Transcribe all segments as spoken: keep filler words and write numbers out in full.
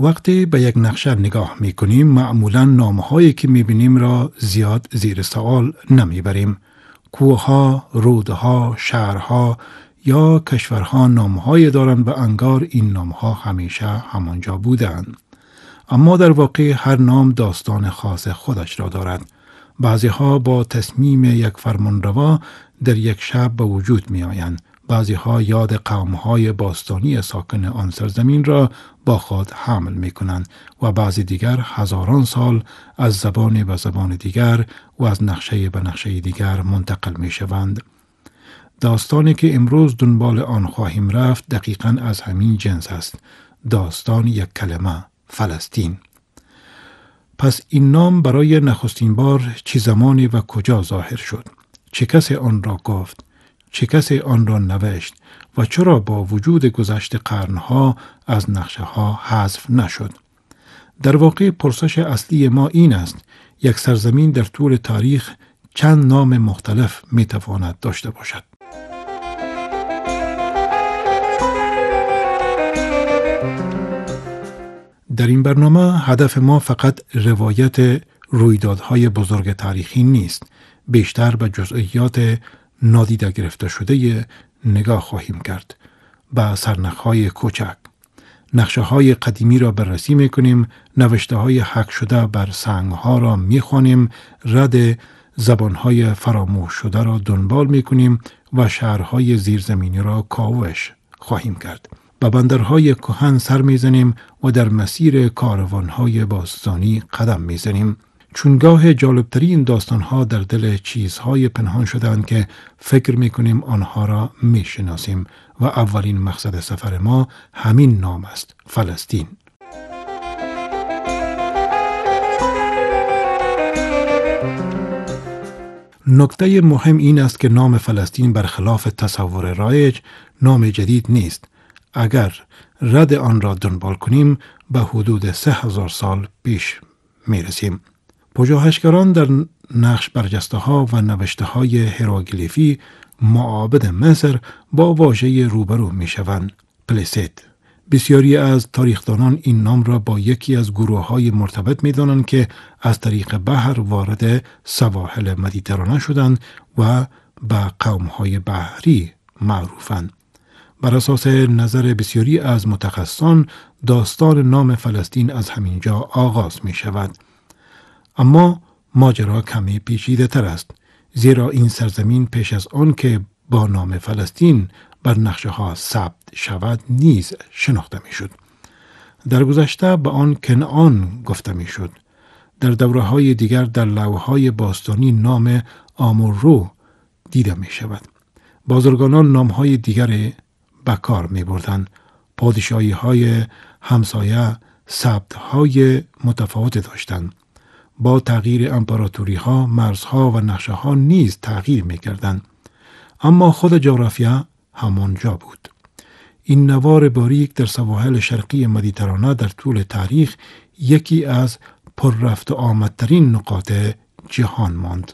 وقتی به یک نقشه نگاه می کنیم معمولاً نامهایی که می بینیم را زیاد زیر سوال نمی بریم. کوهها، رودها، شهرها یا کشورها نامهایی دارند و انگار این نامها همیشه همانجا بودند. اما در واقع هر نام داستان خاص خودش را دارد. بعضی ها با تصمیم یک فرمانروا در یک شب به وجود می آیند. بعضی ها یاد قوم های باستانی ساکن آن سرزمین را با خود حمل می کنند و بعضی دیگر هزاران سال از زبان به زبان دیگر و از نقشه به نقشه دیگر منتقل می شوند. داستانی که امروز دنبال آن خواهیم رفت دقیقاً از همین جنس است. داستان یک کلمه، فلسطین. پس این نام برای نخستین بار چه زمانی و کجا ظاهر شد؟ چه کسی آن را گفت؟ چه کسی آن را نوشت؟ و چرا با وجود گذشت قرنها از نقشه ها حذف نشد؟ در واقع پرسش اصلی ما این است: یک سرزمین در طول تاریخ چند نام مختلف می تواند داشته باشد؟ در این برنامه هدف ما فقط روایت رویدادهای بزرگ تاریخی نیست. بیشتر به جزئیات نادیده گرفته شده نگاه خواهیم کرد. به سرنخهای کوچک. نقشه های قدیمی را بررسی می کنیم، نوشته های حک شده بر سنگ ها را می خوانیم، رد زبان های فراموش شده را دنبال می کنیم و شهرهای زیرزمینی را کاوش خواهیم کرد. به بندرهای کهن سر می زنیم و در مسیر کاروانهای باستانی قدم می زنیم. چونگاه جالبترین داستانها در دل چیزهای پنهان شدند که فکر می کنیم آنها را می شناسیم و اولین مقصد سفر ما همین نام است: فلسطین. نکته مهم این است که نام فلسطین برخلاف تصور رایج نام جدید نیست. اگر رد آن را دنبال کنیم به حدود سه هزار سال پیش می رسیم. پژوهشگران در نقش برجسته ها و نوشته های هیروگلیفی معابد مصر با واژه روبرو می شوند: پلیست. بسیاری از تاریخدانان این نام را با یکی از گروه های مرتبط می دانند که از طریق بحر وارد سواحل مدیترانه شدند و به قوم های بحری معروفند. بر اساس نظر بسیاری از متخصصان داستان نام فلسطین از همینجا آغاز می شود. اما ماجرا کمی پیچیده تر است، زیرا این سرزمین پیش از آن که با نام فلسطین بر نقشه ها ثبت شود نیز شناخته می شد. در گذشته به آن کنعان گفته می شد. در دوره های دیگر در لوح های باستانی نام آمورو دیده می شود. بازرگانان نام های دیگر بکار می بردند. پادشاهی های همسایه ثبت های متفاوت داشتند. با تغییر امپراتوری ها، مرزها و نقشه ها نیز تغییر می کردند. اما خود جغرافیا همانجا بود. این نوار باریک در سواحل شرقی مدیترانه در طول تاریخ یکی از پر رفت و آمدترین نقاط جهان ماند.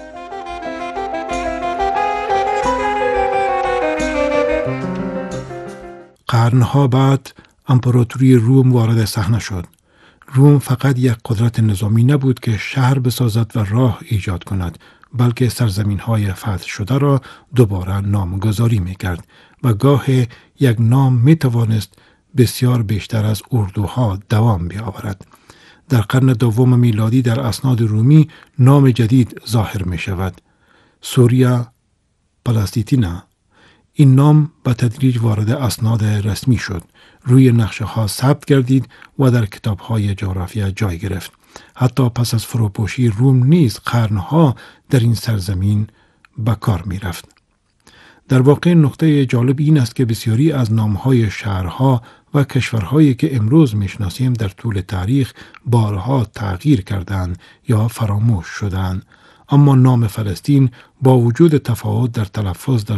قرنها بعد امپراتوری روم وارد صحنه شد. روم فقط یک قدرت نظامی نبود که شهر بسازد و راه ایجاد کند، بلکه سرزمین های فتح شده را دوباره نامگذاری می کرد و گاه یک نام می توانست بسیار بیشتر از اردوها دوام بیاورد. در قرن دوم میلادی در اسناد رومی نام جدید ظاهر می شود: سوریا پلستینا. این نام به تدریج وارد اسناد رسمی شد، روی نقشه ها ثبت گردید و در کتاب های جغرافیا جای گرفت. حتی پس از فروپاشی روم نیز قرنها در این سرزمین به کار می رفت. در واقع نکته جالب این است که بسیاری از نامهای شهرها و کشورهایی که امروز می شناسیم در طول تاریخ بارها تغییر کردند یا فراموش شدند. اما نام فلسطین با وجود تفاوت در تلفظ در